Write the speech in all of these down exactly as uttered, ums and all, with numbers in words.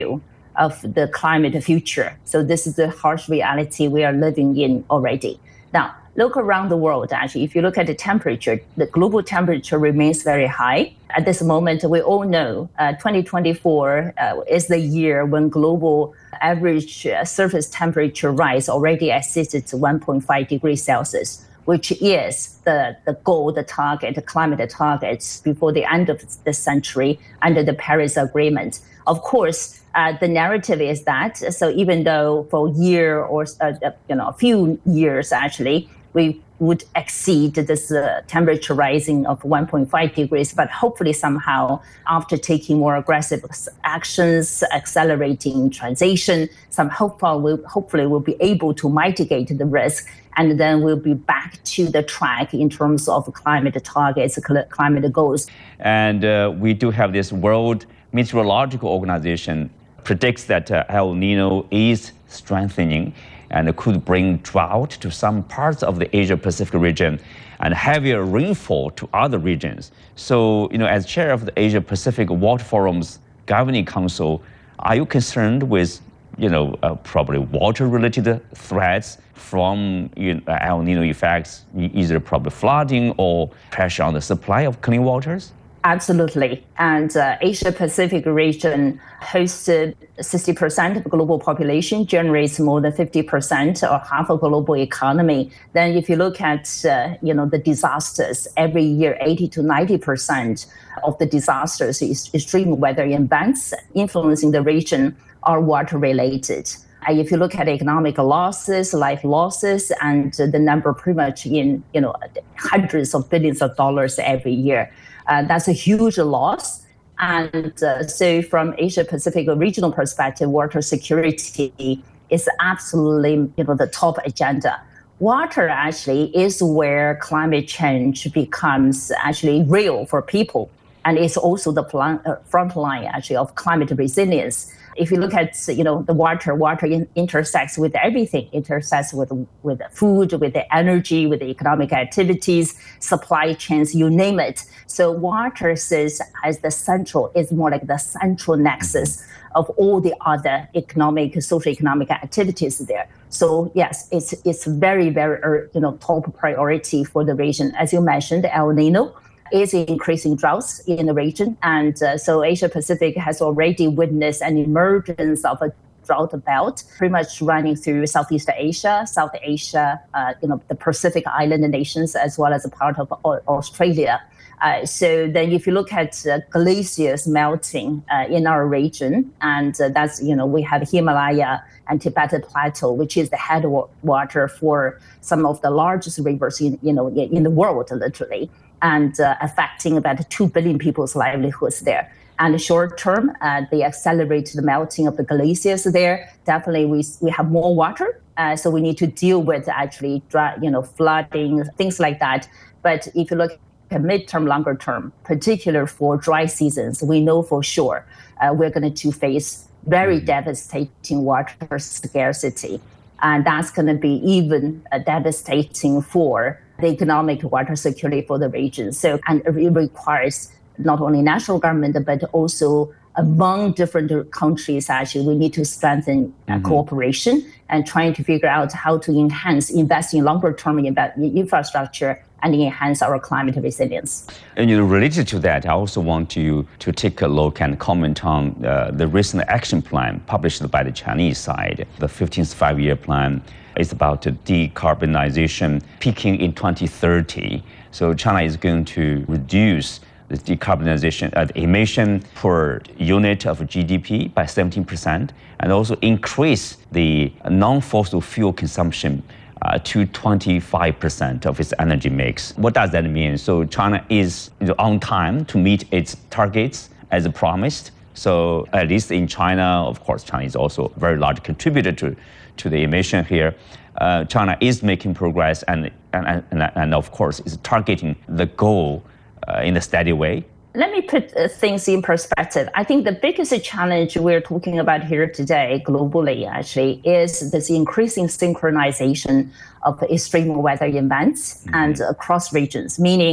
of the climate future. So this is the harsh reality we are living in already. Now, look around the world, actually, if you look at the temperature, the global temperature remains very high. At this moment, we all know uh, twenty twenty-four uh, is the year when global average uh, surface temperature rise already exceeded one point five degrees Celsius, which is the, the goal, the target, the climate targets before the end of the century under the Paris Agreement. Of course, uh, the narrative is that, so even though for a year or uh, you know a few years actually, we would exceed this uh, temperature rising of one point five degrees, but hopefully somehow after taking more aggressive actions, accelerating transition, some hopeful will, hopefully we'll be able to mitigate the risk, and then we'll be back to the track in terms of climate targets, climate goals. And uh, we do have this World Meteorological Organization predicts that uh, El Nino is strengthening and could bring drought to some parts of the Asia-Pacific region and heavier rainfall to other regions. So, you know, as chair of the Asia-Pacific Water Forum's Governing Council, are you concerned with, you know, uh, probably water-related threats from you know, El Nino effects, either probably flooding or pressure on the supply of clean waters? Absolutely. And uh, Asia-Pacific region hosts sixty percent of global population, generates more than fifty percent or half of global economy. Then if you look at, uh, you know, the disasters, every year, eighty to ninety percent of the disasters, extreme weather events influencing the region are water related. And if you look at economic losses, life losses, and the number pretty much in, you know, hundreds of billions of dollars every year. Uh, that's a huge loss. And uh, so from Asia-Pacific regional perspective, water security is absolutely, you know, the top agenda. Water actually is where climate change becomes actually real for people. And it's also the front line actually of climate resilience. If you look at, you know, the water, water in, intersects with everything, intersects with with food, with the energy, with the economic activities, supply chains, you name it. So water says as the central, is more like the central nexus of all the other economic, socioeconomic activities there. So yes, it's it's very, very, you know, top priority for the region. As you mentioned, El Nino is increasing droughts in the region. And uh, so Asia-Pacific has already witnessed an emergence of a drought belt, pretty much running through Southeast Asia, South Asia, uh, you know, the Pacific Island nations, as well as a part of Australia. Uh, so then if you look at uh, glaciers melting uh, in our region, and uh, that's, you know, we have Himalaya and Tibetan Plateau, which is the headwater for some of the largest rivers in, you know, in the world, literally, and uh, affecting about two billion people's livelihoods there. And short term, uh, they accelerate the melting of the glaciers there. Definitely, we we have more water, uh, so we need to deal with actually, dry, you know, flooding, things like that. But if you look at midterm, longer term, particular for dry seasons, we know for sure uh, we're going to face very mm-hmm. devastating water scarcity, and that's going to be even uh, devastating for the economic water security for the region. So, and it requires not only national government, but also among different countries, actually, we need to strengthen uh, mm-hmm. cooperation and trying to figure out how to enhance, invest in longer term infrastructure and enhance our climate resilience. And you know, related to that, I also want you to take a look and comment on uh, the recent action plan published by the Chinese side. The fifteenth five-year plan is about decarbonization peaking in twenty thirty. So China is going to reduce the decarbonization uh, the emission per unit of G D P by seventeen percent, and also increase the non-fossil fuel consumption uh, to twenty-five percent of its energy mix. What does that mean? So China is you know, on time to meet its targets as promised. So at least in China, of course, China is also a very large contributor to, to the emission here. Uh, China is making progress and, and, and, and of course, is targeting the goal uh, in a steady way. Let me put uh, things in perspective. I think the biggest challenge we're talking about here today globally actually is this increasing synchronization of extreme weather events mm-hmm. and across regions, meaning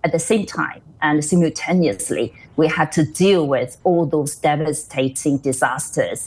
at the same time and simultaneously, we had to deal with all those devastating disasters